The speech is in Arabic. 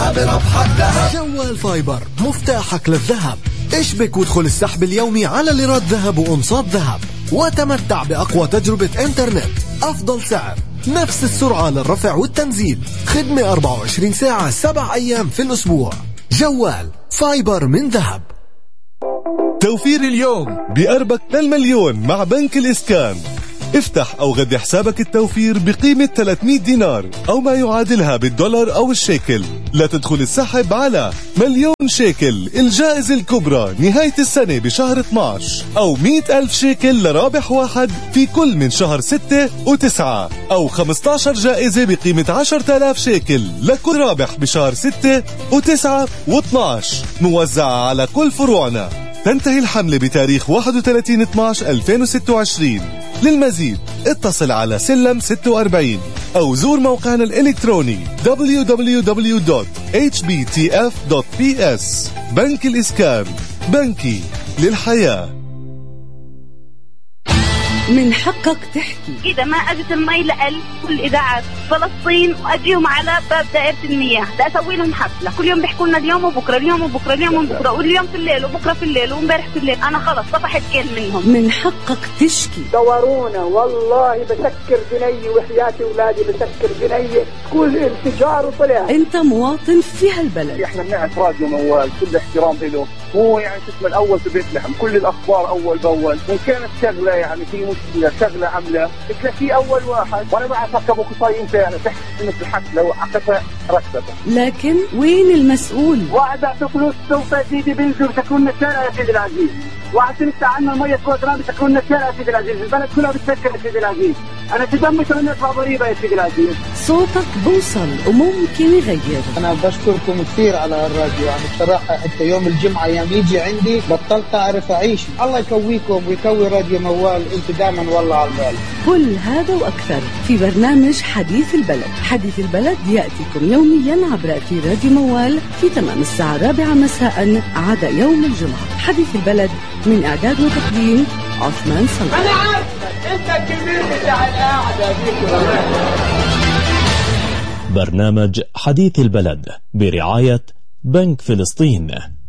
بربحك ذهب. جوال فايبر مفتاحك للذهب. اشبك وادخل السحب اليومي على ليرات ذهب وأنصات ذهب وتمتع بأقوى تجربة انترنت، أفضل سعر، نفس السرعة للرفع والتنزيل، خدمة 24 ساعة 7 أيام في الأسبوع. جوال فايبر من ذهب. توفير اليوم بقربك للمليون مع بنك الإسكان. افتح أو غدي حسابك التوفير بقيمة 300 دينار أو ما يعادلها بالدولار أو الشيكل لتدخل السحب على مليون شيكل الجائزة الكبرى نهاية السنة بشهر 12، أو 100,000 شيكل لرابح واحد في كل من شهر 6 و9، أو 15 جائزة بقيمة 10,000 شيكل لكل رابح بشهر 6 و9 و12 موزعة على كل فروعنا. تنتهي الحملة بتاريخ 31/12/2026. للمزيد اتصل على سلم 46 أو زور موقعنا الإلكتروني www.hbtf.ps. بنك الإسكان، بنكي للحياة. من حقك تحكي. إذا ما أجت المي لقل كل إذاعات فلسطين وأجيهم على باب دائرة المياه لأسوي لهم حفلة. كل يوم بيحكوا لنا اليوم وبكرة، اليوم وبكرة، اليوم وبكرة، واليوم في الليل وبكرة في الليل ومبارح في الليل. أنا خلص طفحت كل منهم. من حقك تشكي. دورونا والله بسكر بني وحياتي أولادي بسكر بني. كل انفجار وطلع. أنت مواطن في هالبلد. إحنا بنعرف راديو موال كل احترام له. هو يعني اسمه الأول في بيت لحم، كل الأخبار أول بأول، وإن كانت شغلة يعني في مشكلة شغلة عملة تلاقيه أول واحد. وأنا بعرف أبو قصاي أنت يعني تحت سنة الحق لو عكسها ركبتها. لكن وين المسؤول؟ واحد أعطي فلوس سوف تزيد بنزل تكون الشارع يا سيدي العزيز. واحد سنة عنا المية كوادران تكون الشارع يا سيدي العزيز. البلد كلها بتفكر يا سيدي العزيز. أنا تدمت من يدفع ضريبة يا سيدي العزيز. صوتك بوصل وممكن يغير. أنا بشكركم كثير على الراديو، يعني بصراحة حتى يوم الجمعة يوم يجي عندي بطلت أعرف أعيش. الله يكويكم ويكوي راديو موال، أنت دائما والله على البال. كل هذا وأكثر في برنامج حديث البلد. حديث البلد يأتيكم يوميا عبر أثير راديو موال في تمام الساعة 4 مساء عدا يوم الجمعة. حديث البلد من إعداد وتقديم عثمان صلاح. أنا عارف أنت الكبير بتاع القاعدة دي. برنامج حديث البلد برعاية بنك فلسطين.